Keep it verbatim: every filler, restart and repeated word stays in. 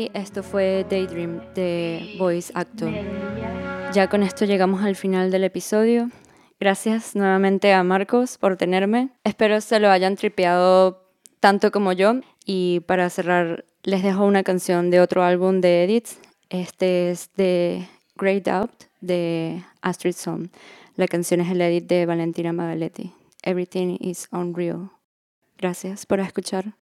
esto fue Daydream de Voice Actor. Ya con esto llegamos al final del episodio. Gracias nuevamente a Marcos por tenerme. Espero se lo hayan tripeado tanto como yo. Y para cerrar, les dejo una canción de otro álbum de Edits. Este es de Great Doubt de Astrid Song. La canción es el edit de Valentina Magaletti. Everything is Unreal. Gracias por escuchar.